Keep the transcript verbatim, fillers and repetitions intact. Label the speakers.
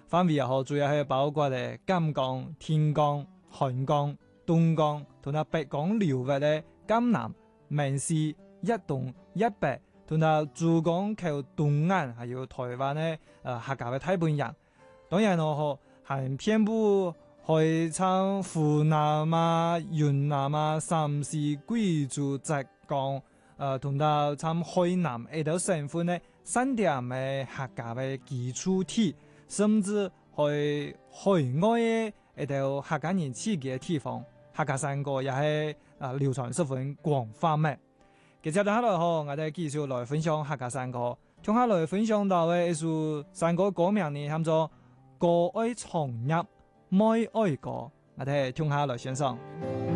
Speaker 1: 範圍也好，主要係包括咧錦江、天江、漢江、東江同埋北江流域咧江南、閩西、一東、一北同埋珠江口東岸，還有台灣咧誒客家嘅大本營。當然咯，係遍布海參、湖南啊、雲南啊、汕系、貴州、浙江，誒同到參海南呢度省份咧，三點嘅客家嘅基礎體，甚至去海外嘅呢度客家人自己嘅地方，客家山歌也係誒流傳十分廣泛嘅。接下來嗬，我哋繼續來分享客家山歌，接下來分享到嘅一首山歌歌名呢，叫做《歌愛長入》。愛愛歌，我哋聽下來欣賞。